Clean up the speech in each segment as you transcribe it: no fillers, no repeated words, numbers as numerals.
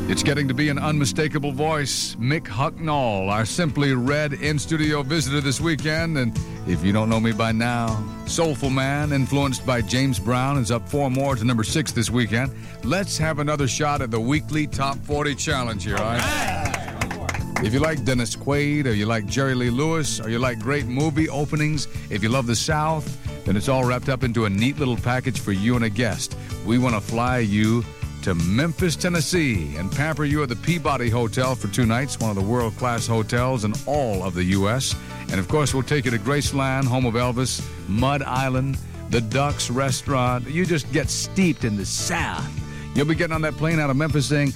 It's getting to be an unmistakable voice. Mick Hucknall, our Simply Red in-studio visitor this weekend. And if you don't know me by now, Soulful Man, influenced by James Brown, is up 4 more to number 6 this weekend. Let's have another shot at the weekly Top 40 Challenge here, all right? If you like Dennis Quaid, or you like Jerry Lee Lewis, or you like great movie openings, if you love the South, then it's all wrapped up into a neat little package for you and a guest. We want to fly you to Memphis, Tennessee, and pamper you at the Peabody Hotel for 2 nights, one of the world-class hotels in all of the U.S. And, of course, we'll take you to Graceland, home of Elvis, Mud Island, the Ducks restaurant. You just get steeped in the South. You'll be getting on that plane out of Memphis saying,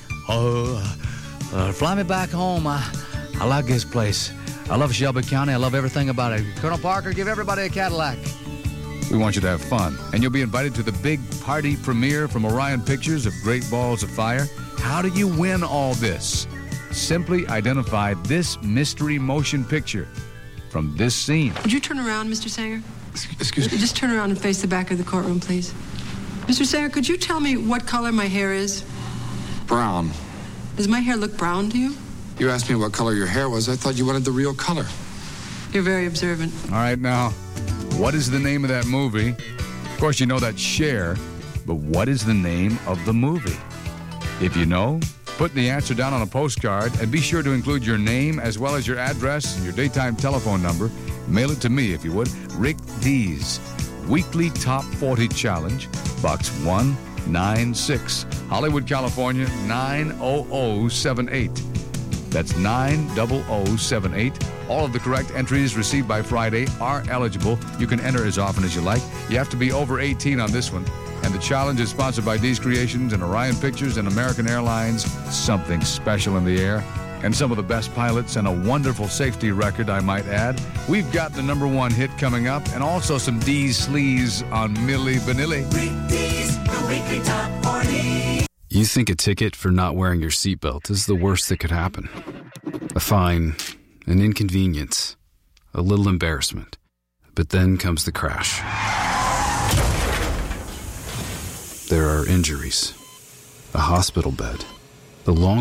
fly me back home. I like this place. I love Shelby County. I love everything about it. Colonel Parker, give everybody a Cadillac. We want you to have fun. And you'll be invited to the big party premiere from Orion Pictures of Great Balls of Fire. How do you win all this? Simply identify this mystery motion picture from this scene. Would you turn around, Mr. Sanger? Excuse me? Just turn around and face the back of the courtroom, please. Mr. Sanger, could you tell me what color my hair is? Brown. Does my hair look brown to you? You asked me what color your hair was. I thought you wanted the real color. You're very observant. All right, now, what is the name of that movie? Of course, you know that's Cher, but what is the name of the movie? If you know, put the answer down on a postcard and be sure to include your name as well as your address and your daytime telephone number. Mail it to me, if you would. Rick Dees, Weekly Top 40 Challenge, Box 196, Hollywood, California, 90078. That's 90078. All of the correct entries received by Friday are eligible. You can enter as often as you like. You have to be over 18 on this one. And the challenge is sponsored by Dees Creations and Orion Pictures and American Airlines. Something special in the air. And some of the best pilots and a wonderful safety record, I might add. We've got the number 1 hit coming up and also some Dees sleaze on Milli Vanilli. Rick Dees, the Weekly Top 40. You think a ticket for not wearing your seatbelt is the worst that could happen. A fine, an inconvenience, a little embarrassment. But then comes the crash. There are injuries, a hospital bed, the long